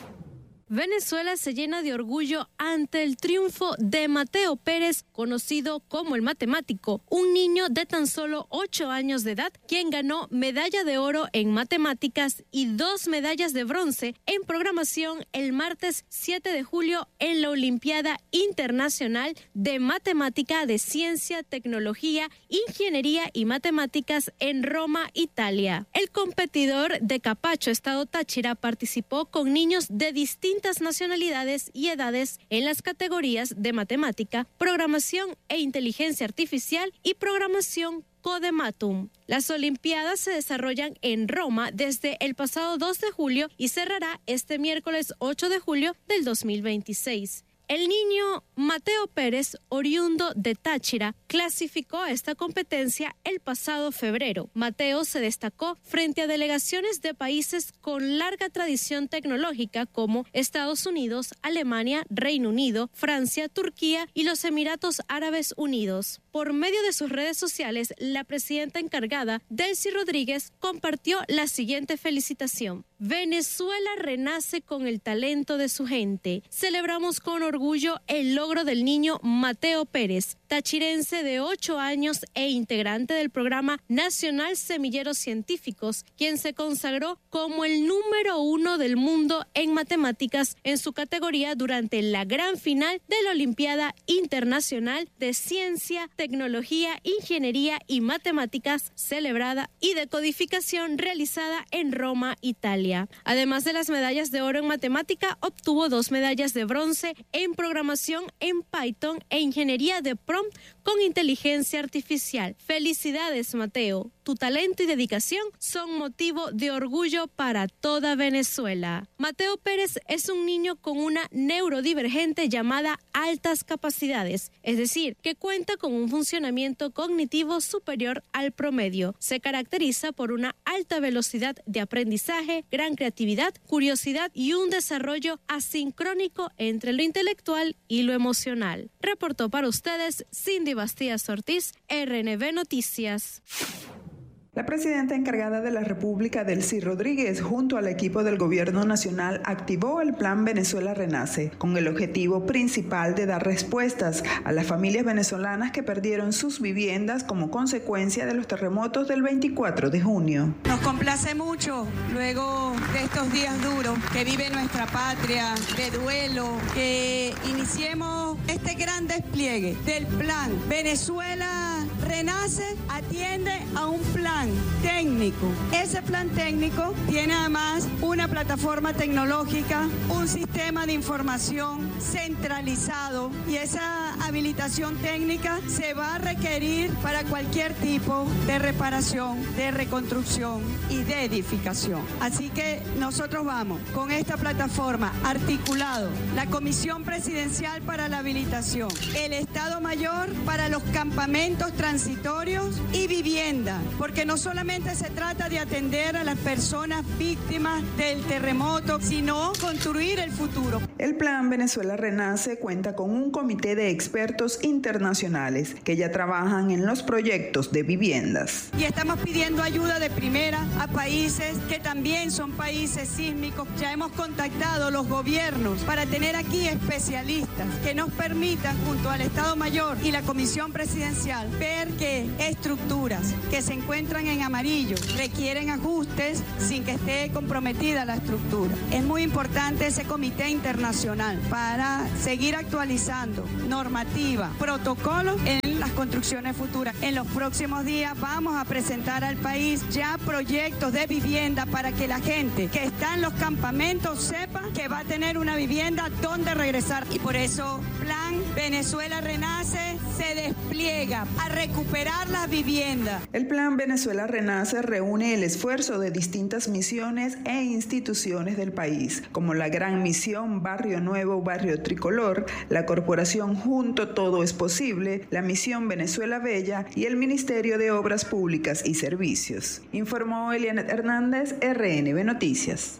Venezuela se llena de orgullo ante el triunfo de Mateo Pérez, conocido como el matemático, un niño de tan solo 8 años de edad, quien ganó medalla de oro en matemáticas y 2 medallas de bronce en programación el martes 7 de julio en la Olimpiada Internacional de Matemática de Ciencia, Tecnología, Ingeniería y Matemáticas en Roma, Italia. El competidor de Capacho, Estado Táchira, participó con niños de distintas nacionalidades y edades en las categorías de matemática, programación e inteligencia artificial y programación Codematum. Las Olimpiadas se desarrollan en Roma desde el pasado 2 de julio y cerrará este miércoles 8 de julio del 2026. El niño Mateo Pérez, oriundo de Táchira, clasificó a esta competencia el pasado febrero. Mateo se destacó frente a delegaciones de países con larga tradición tecnológica como Estados Unidos, Alemania, Reino Unido, Francia, Turquía y los Emiratos Árabes Unidos. Por medio de sus redes sociales, la presidenta encargada, Delcy Rodríguez, compartió la siguiente felicitación. Venezuela renace con el talento de su gente. Celebramos con orgullo el logro del niño Mateo Pérez, tachirense de 8 años e integrante del Programa Nacional Semilleros Científicos, quien se consagró como el número 1 del mundo en matemáticas en su categoría durante la gran final de la Olimpiada Internacional de Ciencia, Tecnología, Ingeniería y Matemáticas celebrada y de codificación realizada en Roma, Italia. Además de las medallas de oro en matemática, obtuvo 2 medallas de bronce en programación en Python e ingeniería de prompt con inteligencia artificial. Felicidades, Mateo. Tu talento y dedicación son motivo de orgullo para toda Venezuela. Mateo Pérez es un niño con una neurodivergente llamada altas capacidades, es decir, que cuenta con un funcionamiento cognitivo superior al promedio. Se caracteriza por una alta velocidad de aprendizaje, gran creatividad, curiosidad y un desarrollo asincrónico entre lo intelectual y lo emocional. Reportó para ustedes Cindy Bastías Ortiz, RNB Noticias. La presidenta encargada de la República, Delcy Rodríguez, junto al equipo del Gobierno Nacional, activó el Plan Venezuela Renace, con el objetivo principal de dar respuestas a las familias venezolanas que perdieron sus viviendas como consecuencia de los terremotos del 24 de junio. Nos complace mucho, luego de estos días duros que vive nuestra patria, de duelo, que iniciemos este gran despliegue del Plan Venezuela Renace. Atiende a un plan técnico. Ese plan técnico tiene además una plataforma tecnológica, un sistema de información centralizado, y esa habilitación técnica se va a requerir para cualquier tipo de reparación, de reconstrucción y de edificación. Así que nosotros vamos con esta plataforma articulado, la Comisión Presidencial para la Habilitación, el Estado Mayor para los campamentos transitorios y vivienda, porque no solamente se trata de atender a las personas víctimas del terremoto, sino construir el futuro. El Plan Venezuela Renace cuenta con un comité de expertos internacionales que ya trabajan en los proyectos de viviendas. Y estamos pidiendo ayuda de primera a países que también son países sísmicos. Ya hemos contactado los gobiernos para tener aquí especialistas que nos permitan, junto al Estado Mayor y la Comisión Presidencial, ver que estructuras que se encuentran en amarillo requieren ajustes sin que esté comprometida la estructura. Es muy importante ese comité internacional para seguir actualizando normativa, protocolos en las construcciones futuras. En los próximos días vamos a presentar al país ya proyectos de vivienda para que la gente que está en los campamentos sepa que va a tener una vivienda donde regresar. Y por eso Plan Venezuela Renace se despliega a recuperar las viviendas. El Plan Venezuela Renace reúne el esfuerzo de distintas misiones e instituciones del país, como la Gran Misión Barrio Nuevo, Barrio Tricolor, la Corporación Junto Todo es Posible, la Misión Venezuela Bella y el Ministerio de Obras Públicas y Servicios. Informó Elianet Hernández, RNB Noticias.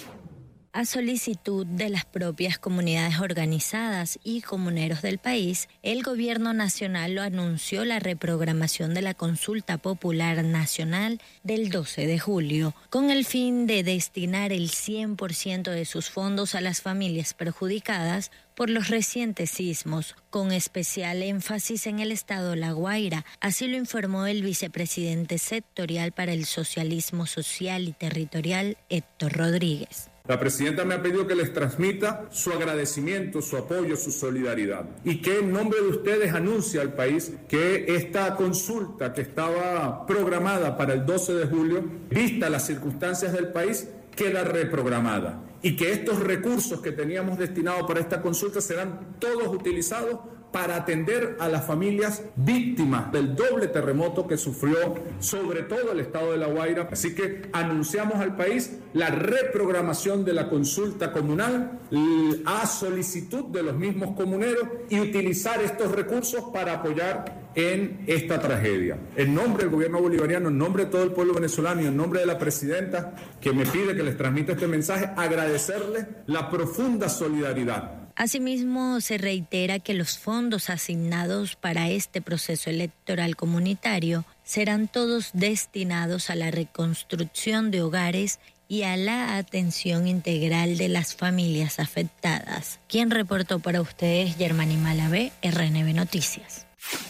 A solicitud de las propias comunidades organizadas y comuneros del país, el Gobierno Nacional lo anunció la reprogramación de la Consulta Popular Nacional del 12 de julio, con el fin de destinar el 100% de sus fondos a las familias perjudicadas por los recientes sismos, con especial énfasis en el estado La Guaira. Así lo informó el vicepresidente sectorial para el socialismo social y territorial, Héctor Rodríguez. La presidenta me ha pedido que les transmita su agradecimiento, su apoyo, su solidaridad y que en nombre de ustedes anuncie al país que esta consulta que estaba programada para el 12 de julio, vista las circunstancias del país, queda reprogramada y que estos recursos que teníamos destinados para esta consulta serán todos utilizados para atender a las familias víctimas del doble terremoto que sufrió sobre todo el estado de La Guaira. Así que anunciamos al país la reprogramación de la consulta comunal a solicitud de los mismos comuneros y utilizar estos recursos para apoyar en esta tragedia. En nombre del gobierno bolivariano, en nombre de todo el pueblo venezolano y en nombre de la presidenta que me pide que les transmita este mensaje, agradecerles la profunda solidaridad. Asimismo, se reitera que los fondos asignados para este proceso electoral comunitario serán todos destinados a la reconstrucción de hogares y a la atención integral de las familias afectadas. Quien reportó para ustedes, Germany Malavé, RNB Noticias.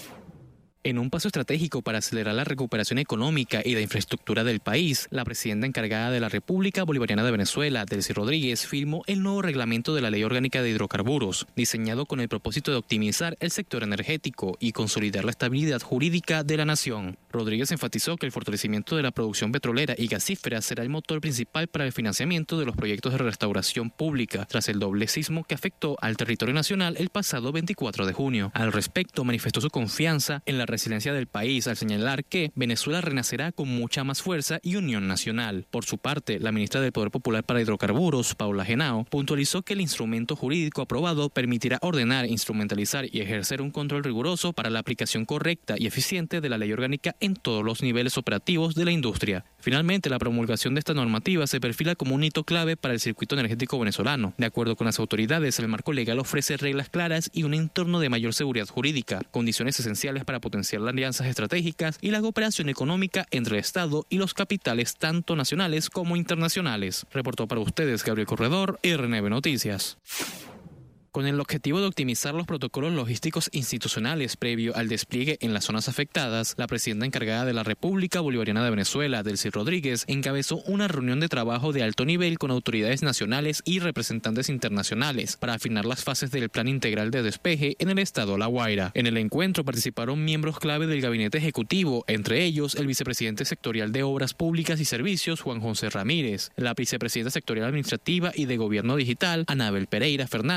En un paso estratégico para acelerar la recuperación económica y de infraestructura del país, la presidenta encargada de la República Bolivariana de Venezuela, Delcy Rodríguez, firmó el nuevo reglamento de la Ley Orgánica de Hidrocarburos, diseñado con el propósito de optimizar el sector energético y consolidar la estabilidad jurídica de la nación. Rodríguez enfatizó que el fortalecimiento de la producción petrolera y gasífera será el motor principal para el financiamiento de los proyectos de restauración pública tras el doble sismo que afectó al territorio nacional el pasado 24 de junio. Al respecto, manifestó su confianza en la resiliencia del país al señalar que Venezuela renacerá con mucha más fuerza y unión nacional. Por su parte, la ministra del Poder Popular para Hidrocarburos, Paula Henao, puntualizó que el instrumento jurídico aprobado permitirá ordenar, instrumentalizar y ejercer un control riguroso para la aplicación correcta y eficiente de la ley orgánica en todos los niveles operativos de la industria. Finalmente, la promulgación de esta normativa se perfila como un hito clave para el circuito energético venezolano. De acuerdo con las autoridades, el marco legal ofrece reglas claras y un entorno de mayor seguridad jurídica, condiciones esenciales para potenciar las alianzas estratégicas y la cooperación económica entre el Estado y los capitales tanto nacionales como internacionales. Reportó para ustedes Gabriel Corredor, RNB Noticias. Con el objetivo de optimizar los protocolos logísticos institucionales previo al despliegue en las zonas afectadas, la presidenta encargada de la República Bolivariana de Venezuela, Delcy Rodríguez, encabezó una reunión de trabajo de alto nivel con autoridades nacionales y representantes internacionales para afinar las fases del Plan Integral de Despeje en el estado La Guaira. En el encuentro participaron miembros clave del gabinete ejecutivo, entre ellos el vicepresidente sectorial de Obras Públicas y Servicios, Juan José Ramírez, la vicepresidenta sectorial administrativa y de Gobierno Digital, Anabel Pereira Fernández, y el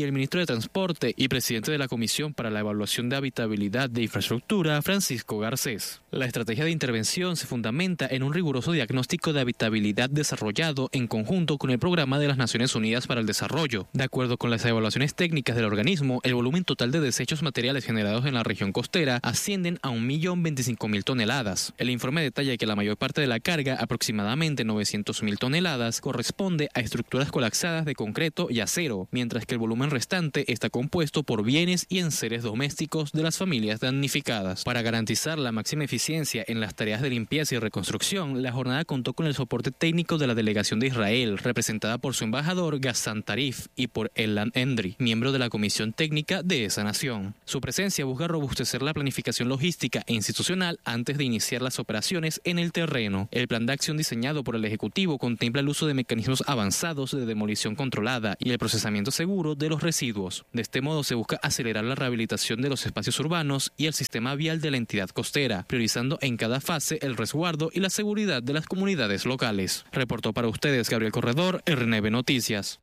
del ministro de Transporte y presidente de la Comisión para la Evaluación de Habitabilidad de Infraestructura, Francisco Garcés. La estrategia de intervención se fundamenta en un riguroso diagnóstico de habitabilidad desarrollado en conjunto con el Programa de las Naciones Unidas para el Desarrollo. De acuerdo con las evaluaciones técnicas del organismo, el volumen total de desechos materiales generados en la región costera ascienden a 1.025.000 toneladas. El informe detalla que la mayor parte de la carga, aproximadamente 900.000 toneladas, corresponde a estructuras colapsadas de concreto y acero, mientras que el volumen restante está compuesto por bienes y enseres domésticos de las familias damnificadas. Para garantizar la máxima eficiencia en las tareas de limpieza y reconstrucción, la jornada contó con el soporte técnico de la delegación de Israel, representada por su embajador Ghassan Tarif y por Elan Endri, miembro de la comisión técnica de esa nación. Su presencia busca robustecer la planificación logística e institucional antes de iniciar las operaciones en el terreno. El plan de acción diseñado por el Ejecutivo contempla el uso de mecanismos avanzados de demolición controlada y el procesamiento seguro de los residuos. De este modo se busca acelerar la rehabilitación de los espacios urbanos y el sistema vial de la entidad costera, priorizando en cada fase el resguardo y la seguridad de las comunidades locales. Reportó para ustedes Gabriel Corredor, RNB Noticias.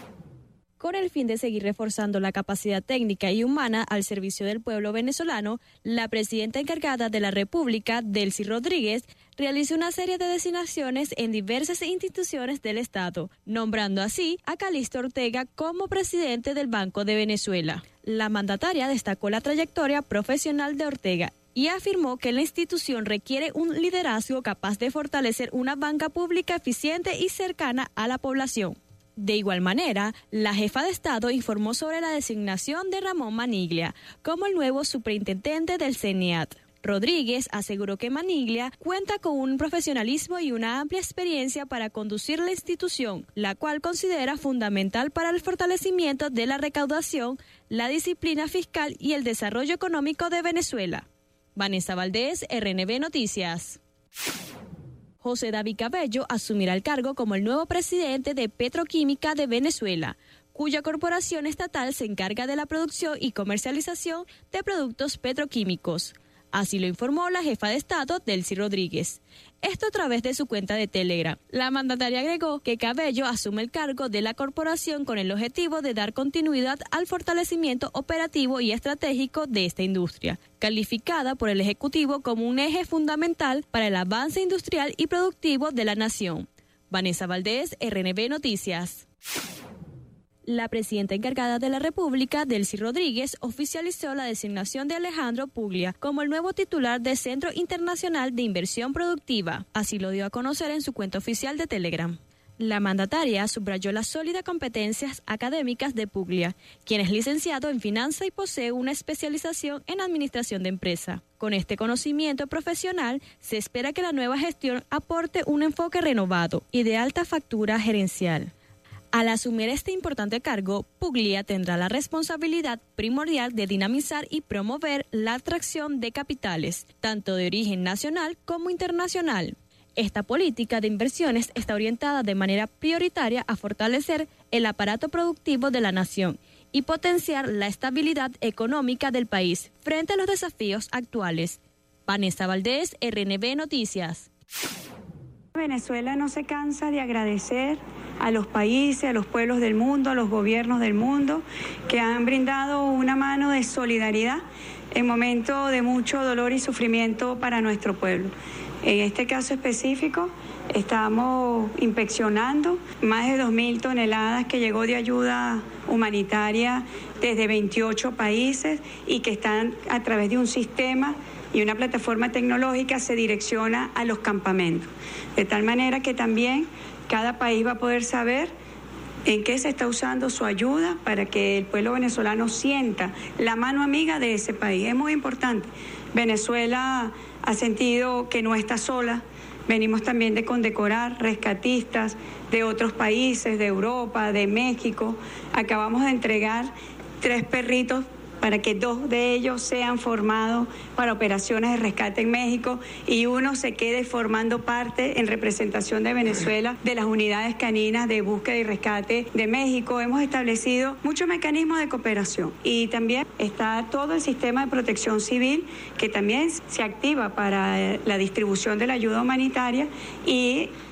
Con el fin de seguir reforzando la capacidad técnica y humana al servicio del pueblo venezolano, la presidenta encargada de la República, Delcy Rodríguez, realizó una serie de designaciones en diversas instituciones del Estado, nombrando así a Calixto Ortega como presidente del Banco de Venezuela. La mandataria destacó la trayectoria profesional de Ortega y afirmó que la institución requiere un liderazgo capaz de fortalecer una banca pública eficiente y cercana a la población. De igual manera, la jefa de Estado informó sobre la designación de Ramón Maniglia como el nuevo superintendente del CENIAT. Rodríguez aseguró que Maniglia cuenta con un profesionalismo y una amplia experiencia para conducir la institución, la cual considera fundamental para el fortalecimiento de la recaudación, la disciplina fiscal y el desarrollo económico de Venezuela. Vanessa Valdés, RNB Noticias. José David Cabello asumirá el cargo como el nuevo presidente de Petroquímica de Venezuela, cuya corporación estatal se encarga de la producción y comercialización de productos petroquímicos. Así lo informó la jefa de Estado, Delcy Rodríguez. Esto a través de su cuenta de Telegram. La mandataria agregó que Cabello asume el cargo de la corporación con el objetivo de dar continuidad al fortalecimiento operativo y estratégico de esta industria, calificada por el Ejecutivo como un eje fundamental para el avance industrial y productivo de la nación. Vanessa Valdés, RNB Noticias. La presidenta encargada de la República, Delcy Rodríguez, oficializó la designación de Alejandro Puglia como el nuevo titular del Centro Internacional de Inversión Productiva. Así lo dio a conocer en su cuenta oficial de Telegram. La mandataria subrayó las sólidas competencias académicas de Puglia, quien es licenciado en finanzas y posee una especialización en administración de empresa. Con este conocimiento profesional, se espera que la nueva gestión aporte un enfoque renovado y de alta factura gerencial. Al asumir este importante cargo, Puglia tendrá la responsabilidad primordial de dinamizar y promover la atracción de capitales, tanto de origen nacional como internacional. Esta política de inversiones está orientada de manera prioritaria a fortalecer el aparato productivo de la nación y potenciar la estabilidad económica del país frente a los desafíos actuales. Vanessa Valdés, RNB Noticias. Venezuela no se cansa de agradecer a los países, a los pueblos del mundo, a los gobiernos del mundo que han brindado una mano de solidaridad en momentos de mucho dolor y sufrimiento para nuestro pueblo. En este caso específico, estamos inspeccionando más de 2.000 toneladas que llegó de ayuda humanitaria desde 28 países y que están a través de un sistema y una plataforma tecnológica se direcciona a los campamentos. De tal manera que también cada país va a poder saber en qué se está usando su ayuda para que el pueblo venezolano sienta la mano amiga de ese país. Es muy importante. Venezuela ha sentido que no está sola. Venimos también de condecorar rescatistas de otros países, de Europa, de México. Acabamos de entregar 3 perritos para que 2 de ellos sean formados para operaciones de rescate en México y uno se quede formando parte en representación de Venezuela de las unidades caninas de búsqueda y rescate de México. Hemos establecido muchos mecanismos de cooperación y también está todo el sistema de protección civil que también se activa para la distribución de la ayuda humanitaria y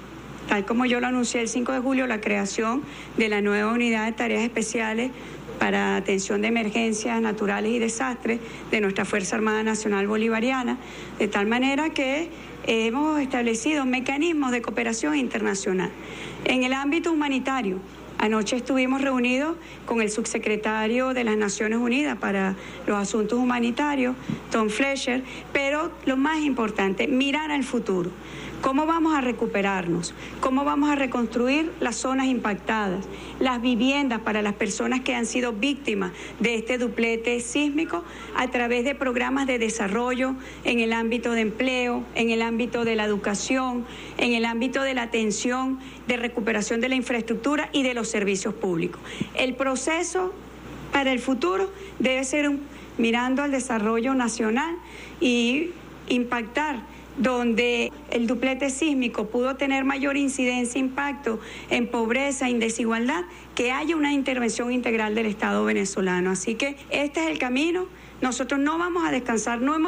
tal como yo lo anuncié el 5 de julio, la creación de la nueva unidad de tareas especiales para atención de emergencias naturales y desastres de nuestra Fuerza Armada Nacional Bolivariana, de tal manera que hemos establecido mecanismos de cooperación internacional. En el ámbito humanitario, anoche estuvimos reunidos con el subsecretario de las Naciones Unidas para los Asuntos Humanitarios, Tom Fletcher, pero lo más importante, mirar al futuro. ¿Cómo vamos a recuperarnos? ¿Cómo vamos a reconstruir las zonas impactadas? Las viviendas para las personas que han sido víctimas de este duplete sísmico a través de programas de desarrollo en el ámbito de empleo, en el ámbito de la educación, en el ámbito de la atención, de recuperación de la infraestructura y de los servicios públicos. El proceso para el futuro debe ser mirando al desarrollo nacional y impactar donde el duplete sísmico pudo tener mayor incidencia e impacto en pobreza e desigualdad, que haya una intervención integral del Estado venezolano. Así que este es el camino. Nosotros no vamos a descansar, no hemos